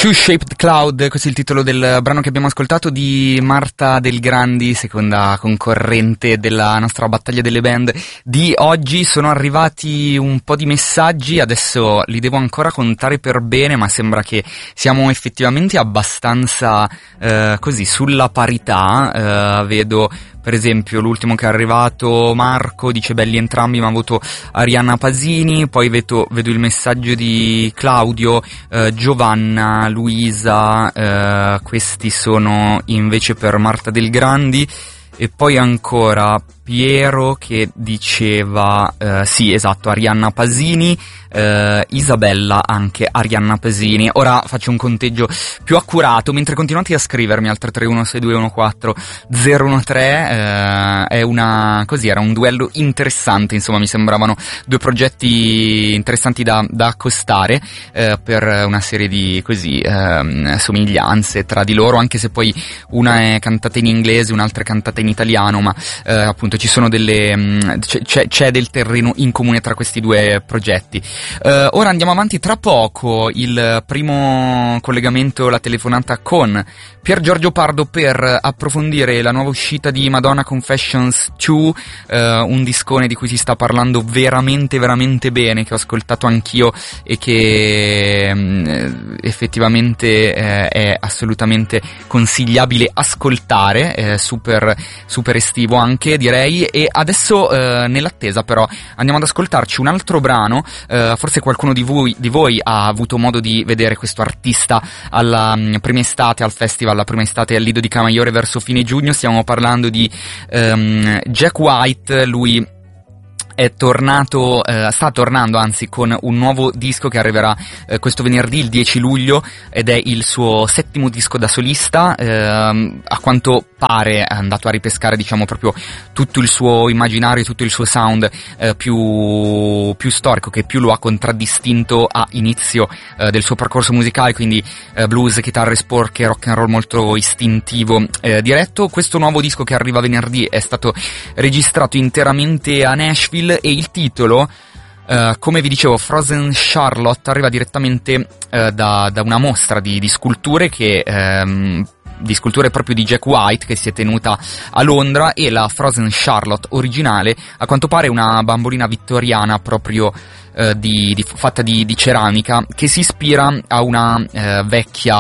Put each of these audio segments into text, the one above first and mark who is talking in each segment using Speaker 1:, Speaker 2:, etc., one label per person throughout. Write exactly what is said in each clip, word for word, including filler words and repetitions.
Speaker 1: Shoe-Shaped Cloud, questo è il titolo del brano che abbiamo ascoltato di Marta Del Grandi, seconda concorrente della nostra battaglia delle band di oggi. Sono arrivati un po' di messaggi, adesso li devo ancora contare per bene, ma sembra che siamo effettivamente abbastanza eh, così sulla parità. Eh, vedo per esempio l'ultimo che è arrivato, Marco, dice belli entrambi ma voto Arianna Pasini. Poi vedo, vedo il messaggio di Claudio, eh, Giovanna, Luisa, eh, questi sono invece per Marta Del Grandi. E poi ancora Piero che diceva eh, sì, esatto, Arianna Pasini, eh, Isabella anche Arianna Pasini. Ora faccio un conteggio più accurato mentre continuate a scrivermi al tre tre uno sei due uno quattro zero uno tre. eh, è una così era un duello interessante, insomma mi sembravano due progetti interessanti da, da accostare eh, per una serie di così eh, somiglianze tra di loro, anche se poi una è cantata in inglese, un'altra è cantata in italiano, ma eh, appunto ci sono delle mh, c'è, c'è del terreno in comune tra questi due progetti. Uh, ora andiamo avanti, tra poco il primo collegamento, la telefonata con Pier Giorgio Pardo per approfondire la nuova uscita di Madonna Confessions due, uh, un discone di cui si sta parlando veramente veramente bene, che ho ascoltato anch'io e che um, effettivamente uh, è assolutamente consigliabile ascoltare, uh, super super estivo anche, direi. E adesso uh, nell'attesa però andiamo ad ascoltarci un altro brano. Uh, forse qualcuno di voi, di voi ha avuto modo di vedere questo artista alla um, prima estate al festival, la prima estate al Lido di Camaiore verso fine giugno. Stiamo parlando di um, Jack White. Lui è tornato, eh, sta tornando anzi con un nuovo disco che arriverà eh, questo venerdì, il dieci luglio, ed è il suo settimo disco da solista. Eh, a quanto pare è andato a ripescare, diciamo, proprio tutto il suo immaginario, tutto il suo sound eh, più, più storico, che più lo ha contraddistinto a inizio eh, del suo percorso musicale, quindi eh, blues, chitarre sporche, rock and roll molto istintivo, eh, diretto. Questo nuovo disco che arriva venerdì è stato registrato interamente a Nashville e il titolo, uh, come vi dicevo, Frozen Charlotte, arriva direttamente uh, da, da una mostra di, di sculture che um, di sculture proprio di Jack White che si è tenuta a Londra, e la Frozen Charlotte originale a quanto pare è una bambolina vittoriana proprio uh, di, di, fatta di, di ceramica, che si ispira a una uh, vecchia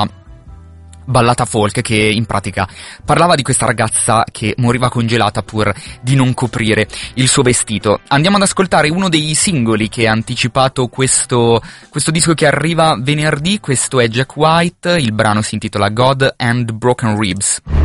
Speaker 1: ballata folk che in pratica parlava di questa ragazza che moriva congelata pur di non coprire il suo vestito. Andiamo ad ascoltare uno dei singoli che ha anticipato questo, questo disco che arriva venerdì. Questo è Jack White, il brano si intitola God and Broken Ribs.